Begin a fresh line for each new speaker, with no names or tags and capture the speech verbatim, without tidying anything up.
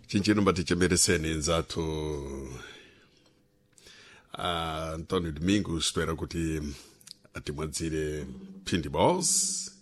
chinchino mbatichemereseni nzathu Antonio Domingos toera kuti atimwadzire phindi balls